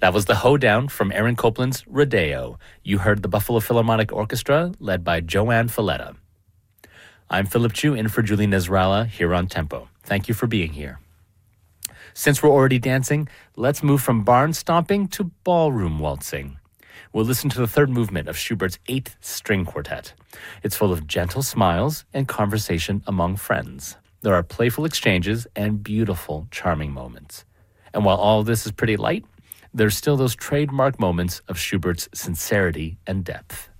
That was the Hoedown from Aaron Copland's Rodeo. You heard the Buffalo Philharmonic Orchestra, led by Joanne Falletta. I'm Philip Chu, in for Julie Nezrala here on Tempo. Thank you for being here. Since we're already dancing, let's move from barn stomping to ballroom waltzing. We'll listen to the third movement of Schubert's 8th String Quartet. It's full of gentle smiles and conversation among friends. There are playful exchanges and beautiful, charming moments. And while all this is pretty light, there's still those trademark moments of Schubert's sincerity and depth.